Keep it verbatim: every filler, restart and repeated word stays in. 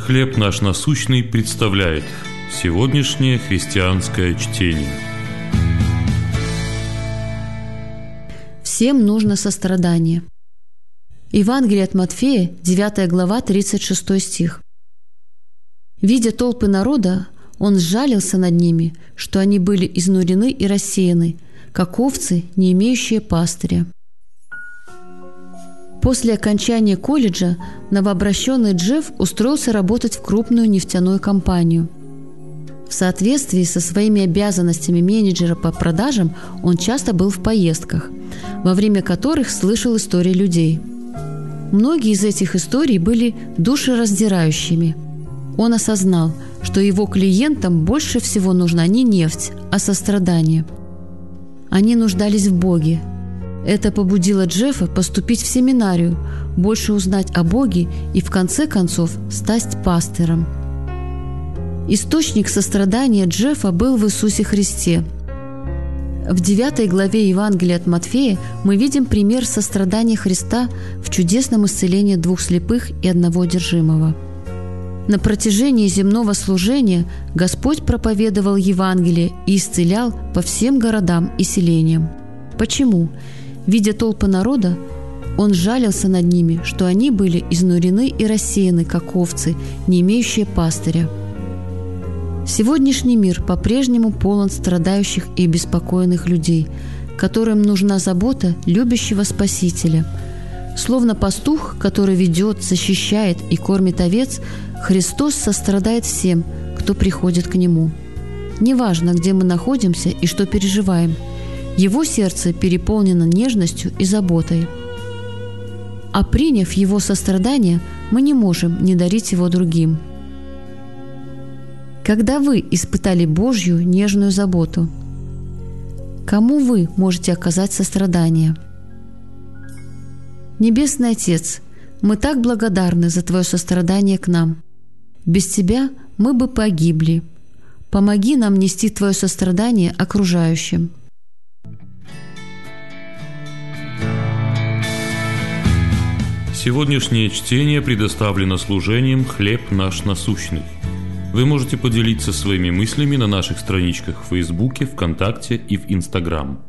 «Хлеб наш насущный» представляет сегодняшнее христианское чтение. Всем нужно сострадание. Евангелие от Матфея, девятая глава, тридцать шестой стих. «Видя толпы народа, он сжалился над ними, что они были изнурены и рассеяны, как овцы, не имеющие пастыря». После окончания колледжа новообращенный Джефф устроился работать в крупную нефтяную компанию. В соответствии со своими обязанностями менеджера по продажам он часто был в поездках, во время которых слышал истории людей. Многие из этих историй были душераздирающими. Он осознал, что его клиентам больше всего нужна не нефть, а сострадание. Они нуждались в Боге. Это побудило Джеффа поступить в семинарию, больше узнать о Боге и, в конце концов, стать пастыром. Источник сострадания Джеффа был в Иисусе Христе. В девятой главе Евангелия от Матфея мы видим пример сострадания Христа в чудесном исцелении двух слепых и одного одержимого. На протяжении земного служения Господь проповедовал Евангелие и исцелял по всем городам и селениям. Почему? Видя толпы народа, Он жалился над ними, что они были изнурены и рассеяны, как овцы, не имеющие пастыря. Сегодняшний мир по-прежнему полон страдающих и беспокойных людей, которым нужна забота любящего Спасителя. Словно пастух, который ведет, защищает и кормит овец, Христос сострадает всем, кто приходит к Нему. Неважно, где мы находимся и что переживаем, Его сердце переполнено нежностью и заботой. А приняв Его сострадание, мы не можем не дарить его другим. Когда вы испытали Божью нежную заботу? Кому вы можете оказать сострадание? Небесный Отец, мы так благодарны за Твое сострадание к нам. Без Тебя мы бы погибли. Помоги нам нести Твое сострадание окружающим. Сегодняшнее чтение предоставлено служением «Хлеб наш насущный». Вы можете поделиться своими мыслями на наших страничках в Фейсбуке, ВКонтакте и в Инстаграм.